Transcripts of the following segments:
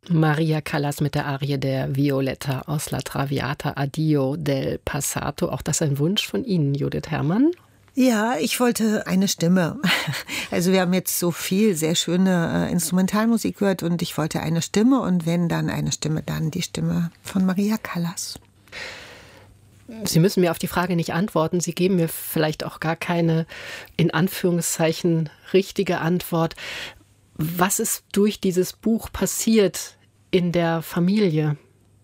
Maria Callas mit der Arie der Violetta aus La Traviata Addio del Passato. Auch das ein Wunsch von Ihnen, Judith Herrmann? Ja, ich wollte eine Stimme. Also wir haben jetzt so viel sehr schöne Instrumentalmusik gehört und ich wollte eine Stimme und wenn dann eine Stimme, dann die Stimme von Maria Callas. Sie müssen mir auf die Frage nicht antworten. Sie geben mir vielleicht auch gar keine, in Anführungszeichen, richtige Antwort. Was ist durch dieses Buch passiert in der Familie?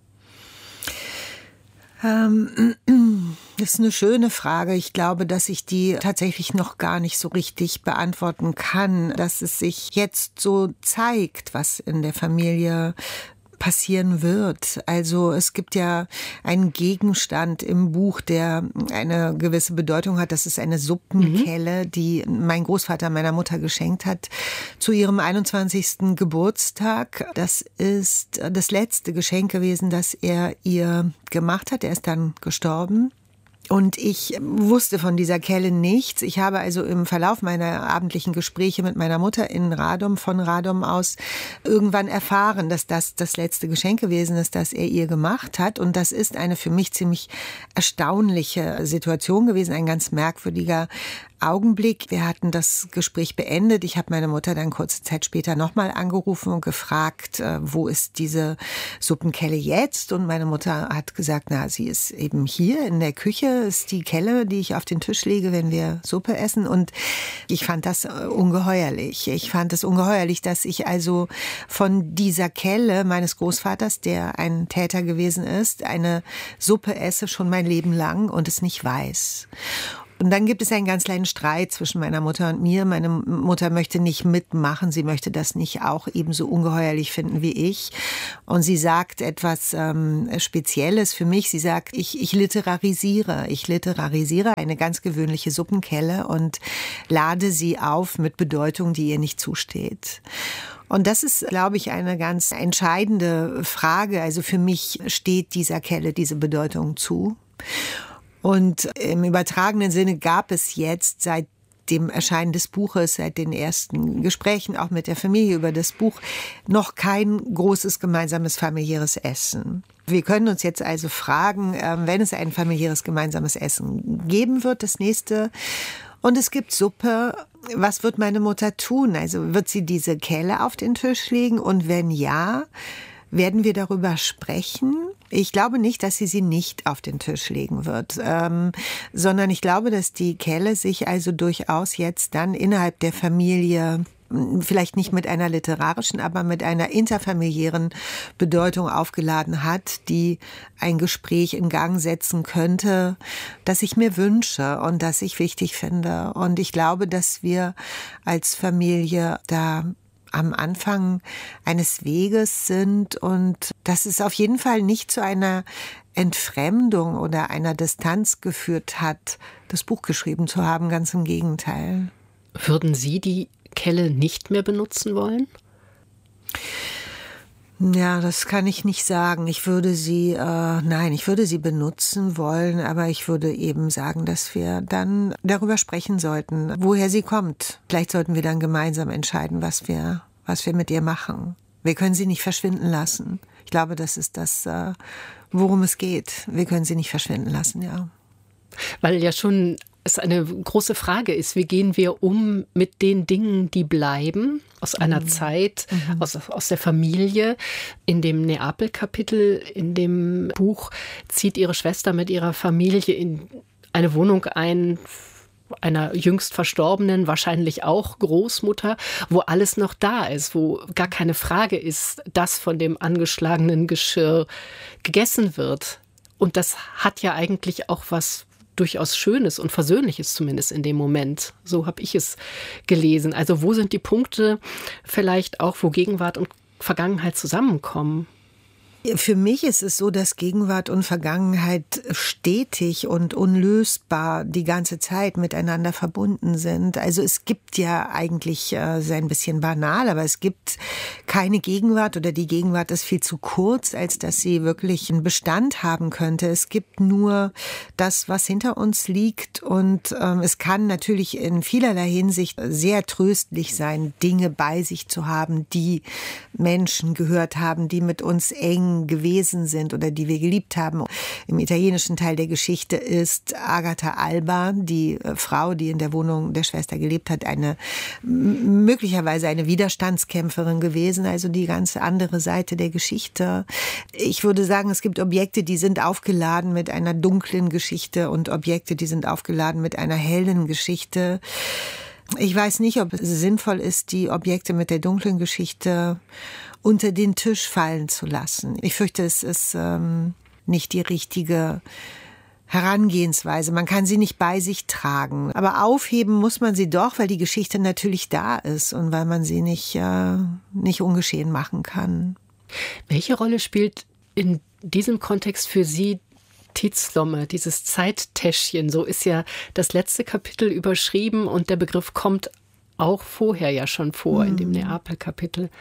Das ist eine schöne Frage. Ich glaube, dass ich die tatsächlich noch gar nicht so richtig beantworten kann, dass es sich jetzt so zeigt, was in der Familie passieren wird. Also es gibt ja einen Gegenstand im Buch, der eine gewisse Bedeutung hat. Das ist eine Suppenkelle, die mein Großvater meiner Mutter geschenkt hat zu ihrem 21. Geburtstag. Das ist das letzte Geschenk gewesen, das er ihr gemacht hat. Er ist dann gestorben. Und ich wusste von dieser Kelle nichts. Ich habe also im Verlauf meiner abendlichen Gespräche mit meiner Mutter in Radom, von Radom aus, irgendwann erfahren, dass das das letzte Geschenk gewesen ist, das er ihr gemacht hat. Und das ist eine für mich ziemlich erstaunliche Situation gewesen, ein ganz merkwürdiger Augenblick. Wir hatten das Gespräch beendet. Ich habe meine Mutter dann kurze Zeit später nochmal angerufen und gefragt, wo ist diese Suppenkelle jetzt? Und meine Mutter hat gesagt, na, sie ist eben hier in der Küche, ist die Kelle, die ich auf den Tisch lege, wenn wir Suppe essen. Und ich fand das ungeheuerlich. Ich fand es ungeheuerlich, dass ich also von dieser Kelle meines Großvaters, der ein Täter gewesen ist, eine Suppe esse schon mein Leben lang und es nicht weiß. Und dann gibt es einen ganz kleinen Streit zwischen meiner Mutter und mir. Meine Mutter möchte nicht mitmachen. Sie möchte das nicht auch ebenso ungeheuerlich finden wie ich. Und sie sagt etwas Spezielles für mich. Sie sagt, ich literarisiere. Ich literarisiere eine ganz gewöhnliche Suppenkelle und lade sie auf mit Bedeutung, die ihr nicht zusteht. Und das ist, glaube ich, eine ganz entscheidende Frage. Also für mich steht dieser Kelle diese Bedeutung zu. Und im übertragenen Sinne gab es jetzt seit dem Erscheinen des Buches, seit den ersten Gesprächen auch mit der Familie über das Buch, noch kein großes gemeinsames familiäres Essen. Wir können uns jetzt also fragen, wenn es ein familiäres gemeinsames Essen geben wird, das nächste, und es gibt Suppe, was wird meine Mutter tun? Also wird sie diese Kelle auf den Tisch legen? Und wenn ja, werden wir darüber sprechen? Ich glaube nicht, dass sie nicht auf den Tisch legen wird, sondern ich glaube, dass die Kelle sich also durchaus jetzt dann innerhalb der Familie vielleicht nicht mit einer literarischen, aber mit einer interfamiliären Bedeutung aufgeladen hat, die ein Gespräch in Gang setzen könnte, das ich mir wünsche und das ich wichtig finde. Und ich glaube, dass wir als Familie da am Anfang eines Weges sind und dass es auf jeden Fall nicht zu einer Entfremdung oder einer Distanz geführt hat, das Buch geschrieben zu haben, ganz im Gegenteil. Würden Sie die Kelle nicht mehr benutzen wollen? Ja, das kann ich nicht sagen. Ich würde sie benutzen wollen, aber ich würde eben sagen, dass wir dann darüber sprechen sollten, woher sie kommt. Vielleicht sollten wir dann gemeinsam entscheiden, was wir mit ihr machen. Wir können sie nicht verschwinden lassen. Ich glaube, das ist das, worum es geht. Wir können sie nicht verschwinden lassen, ja. Weil ja schon es eine große Frage ist, wie gehen wir um mit den Dingen, die bleiben, aus einer Zeit, aus der Familie. In dem Neapel-Kapitel in dem Buch zieht ihre Schwester mit ihrer Familie in eine Wohnung ein, einer jüngst verstorbenen, wahrscheinlich auch Großmutter, wo alles noch da ist, wo gar keine Frage ist, dass von dem angeschlagenen Geschirr gegessen wird. Und das hat ja eigentlich auch was durchaus Schönes und Versöhnliches zumindest in dem Moment. So habe ich es gelesen. Also wo sind die Punkte vielleicht auch, wo Gegenwart und Vergangenheit zusammenkommen? Für mich ist es so, dass Gegenwart und Vergangenheit stetig und unlösbar die ganze Zeit miteinander verbunden sind. Also es gibt ja eigentlich, ist ein bisschen banal, aber es gibt keine Gegenwart oder die Gegenwart ist viel zu kurz, als dass sie wirklich einen Bestand haben könnte. Es gibt nur das, was hinter uns liegt und es kann natürlich in vielerlei Hinsicht sehr tröstlich sein, Dinge bei sich zu haben, die Menschen gehört haben, die mit uns eng gewesen sind oder die wir geliebt haben. Im italienischen Teil der Geschichte ist Agatha Alba, die Frau, die in der Wohnung der Schwester gelebt hat, möglicherweise eine Widerstandskämpferin gewesen, also die ganz andere Seite der Geschichte. Ich würde sagen, es gibt Objekte, die sind aufgeladen mit einer dunklen Geschichte und Objekte, die sind aufgeladen mit einer hellen Geschichte. Ich weiß nicht, ob es sinnvoll ist, die Objekte mit der dunklen Geschichte unter den Tisch fallen zu lassen. Ich fürchte, es ist nicht die richtige Herangehensweise. Man kann sie nicht bei sich tragen. Aber aufheben muss man sie doch, weil die Geschichte natürlich da ist und weil man sie nicht ungeschehen machen kann. Welche Rolle spielt in diesem Kontext für Sie Tidslomme, dieses Zeittäschchen? So ist ja das letzte Kapitel überschrieben und der Begriff kommt auch vorher ja schon vor in dem Neapel-Kapitel.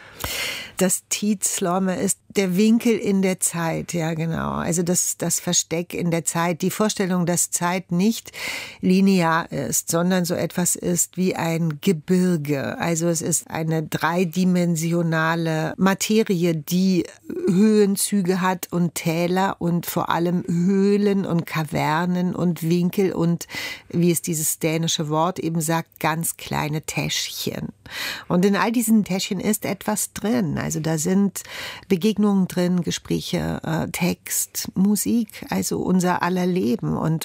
Das Tidslomme ist der Winkel in der Zeit, ja genau. Also das Versteck in der Zeit, die Vorstellung, dass Zeit nicht linear ist, sondern so etwas ist wie ein Gebirge. Also es ist eine dreidimensionale Materie, die Höhenzüge hat und Täler und vor allem Höhlen und Kavernen und Winkel und, wie es dieses dänische Wort eben sagt, ganz kleine Täschchen. Und in all diesen Täschchen ist etwas drin. Also da sind Begegnungen drin, Gespräche, Text, Musik, also unser aller Leben und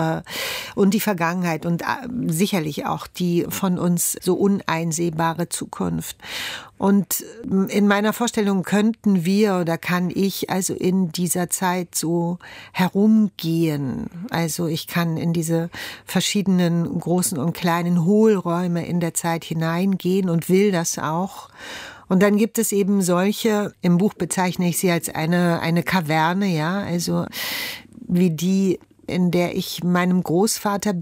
die Vergangenheit und sicherlich auch die von uns so uneinsehbare Zukunft. Und in meiner Vorstellung könnten wir oder kann ich also in dieser Zeit so herumgehen. Also ich kann in diese verschiedenen großen und kleinen Hohlräume in der Zeit hineingehen und will das auch. Und dann gibt es eben solche, im Buch bezeichne ich sie als eine Kaverne, ja, also wie die, in der ich meinem Großvater